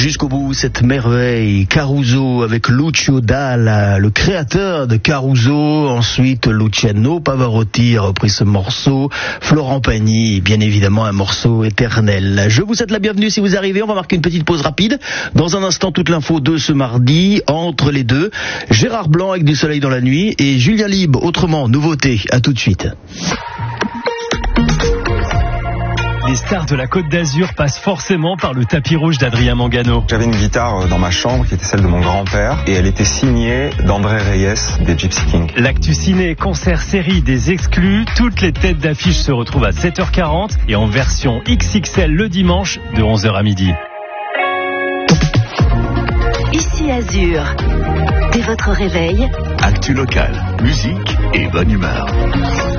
Jusqu'au bout, cette merveille, Caruso avec Lucio Dalla, le créateur de Caruso. Ensuite, Luciano Pavarotti a repris ce morceau. Florent Pagny, bien évidemment, un morceau éternel. Je vous souhaite la bienvenue si vous arrivez. On va marquer une petite pause rapide. Dans un instant, toute l'info de ce mardi. Entre les deux, Gérard Blanc avec Du soleil dans la nuit et Julien Libre, autrement, nouveauté. À tout de suite. Les stars de la Côte d'Azur passent forcément par le tapis rouge d'Adrien Mangano. J'avais une guitare dans ma chambre qui était celle de mon grand-père et elle était signée d'André Reyes des Gypsy Kings. L'actu ciné, concert, série, des exclus, toutes les têtes d'affiche se retrouvent à 7h40 et en version XXL le dimanche de 11h à midi. Ici Azur, dès votre réveil, actu locale, musique et bonne humeur.